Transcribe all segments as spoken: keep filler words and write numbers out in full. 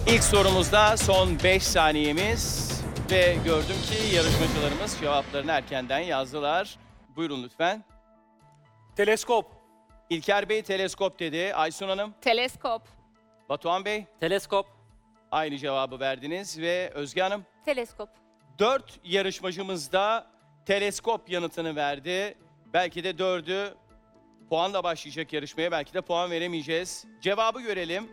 İlk sorumuzda son beş saniyemiz ve gördüm ki yarışmacılarımız cevaplarını erkenden yazdılar. Buyurun lütfen. Teleskop. İlker Bey teleskop dedi. Aysun Hanım, Teleskop. Batuhan Bey Teleskop. aynı cevabı verdiniz ve Özge Hanım. Teleskop. Dört yarışmacımız da teleskop yanıtını verdi. Belki de dördü puanla başlayacak yarışmaya. Belki de puan veremeyeceğiz. Cevabı görelim.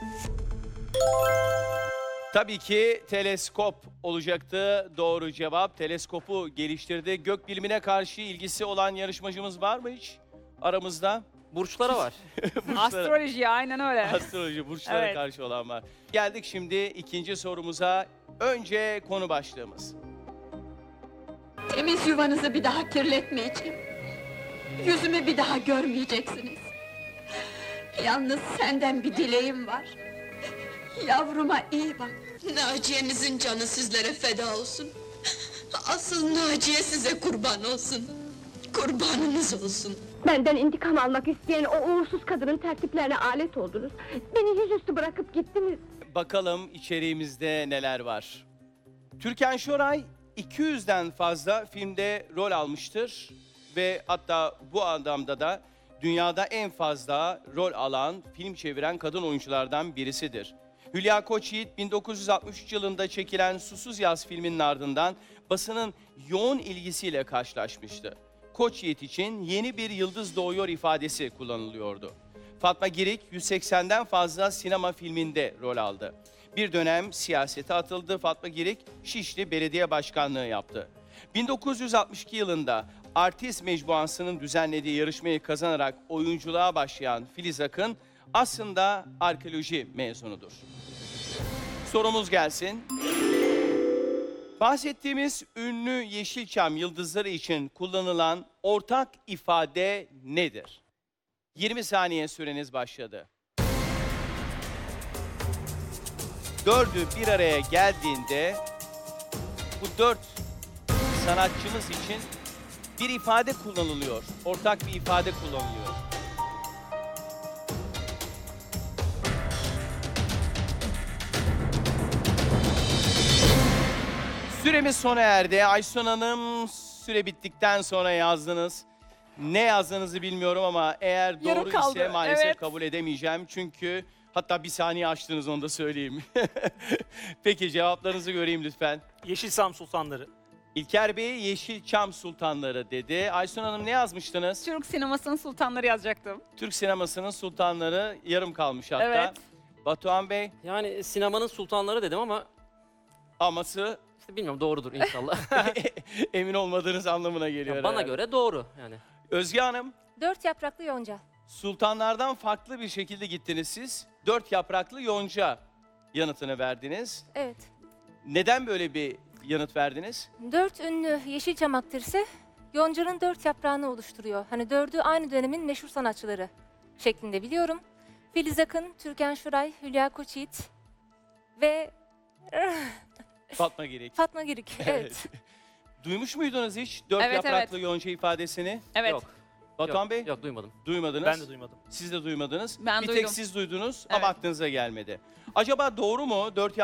Tabii ki teleskop olacaktı doğru cevap. Teleskopu geliştirdi. Gökbilimine karşı ilgisi olan yarışmacımız var mı hiç aramızda? Burçlara var. Astroloji aynen öyle. Astroloji, burçlara Evet. karşı olan var. Geldik şimdi ikinci sorumuza. Önce konu başlığımız. Temiz yuvanızı bir daha kirletmeyeceğim. Yüzümü bir daha görmeyeceksiniz. Yalnız senden bir dileğim var. Yavruma iyi bak. Naciye'mizin canı sizlere feda olsun. Asıl Naciye size kurban olsun. Kurbanınız olsun. Benden intikam almak isteyen o uğursuz kadının tertiplerine alet oldunuz. Beni yüzüstü bırakıp gittiniz. Bakalım içeriğimizde neler var. Türkan Şoray iki yüzden fazla filmde rol almıştır ve hatta bu adamda da dünyada en fazla rol alan, film çeviren kadın oyunculardan birisidir. Hülya Koçyiğit bin dokuz yüz altmış üç yılında çekilen Susuz Yaz filminin ardından basının yoğun ilgisiyle karşılaşmıştı. Koçyiğit için yeni bir yıldız doğuyor ifadesi kullanılıyordu. Fatma Girik yüz seksenden fazla sinema filminde rol aldı. Bir dönem siyasete atıldı. Fatma Girik Şişli Belediye Başkanlığı yaptı. bin dokuz yüz altmış iki yılında Artist Mecmuası'nın düzenlediği yarışmayı kazanarak oyunculuğa başlayan Filiz Akın aslında arkeoloji mezunudur. Sorumuz gelsin. Bahsettiğimiz ünlü Yeşilçam yıldızları için kullanılan ortak ifade nedir? yirmi saniye süreniz başladı. Dördü bir araya geldiğinde bu dört sanatçımız için bir ifade kullanılıyor. Ortak bir ifade kullanılıyor. Süremiz sona erdi. Aysun Hanım süre bittikten sonra yazdınız. Ne yazdığınızı bilmiyorum ama eğer Yarım doğru kaldı, ise maalesef evet. kabul edemeyeceğim. Çünkü hatta bir saniye açtınız onu da söyleyeyim. Peki cevaplarınızı göreyim lütfen. Yeşilçam Sultanları. İlker Bey Yeşilçam Sultanları dedi. Aysun Hanım ne yazmıştınız? Türk sinemasının sultanları yazacaktım. Türk sinemasının sultanları yarım kalmış hatta. Evet. Batuhan Bey Yani sinemanın sultanları dedim ama aması işte bilmiyorum doğrudur inşallah. emin olmadığınız anlamına geliyor. Ya bana herhalde. göre doğru yani. Özge Hanım, Dört yapraklı yonca. sultanlardan farklı bir şekilde gittiniz siz. Dört yapraklı yonca yanıtını verdiniz. Evet. Neden böyle bir yanıt verdiniz? Dört ünlü Yeşilçam aktrisi yoncanın dört yaprağını oluşturuyor. Hani dördü aynı dönemin meşhur sanatçıları şeklinde biliyorum. Filiz Akın, Türkan Şoray, Hülya Koçyiğit ve Fatma Girik. Fatma Girik. Evet. Duymuş muydunuz hiç dört Evet, yapraklı yonca ifadesini? Evet. Yok. Batuhan yok, Bey? Yok duymadım. Duymadınız. Ben de duymadım. Siz de duymadınız. Ben bir duydum. tek siz duydunuz Evet. ama aklınıza gelmedi. Acaba doğru mu? Dört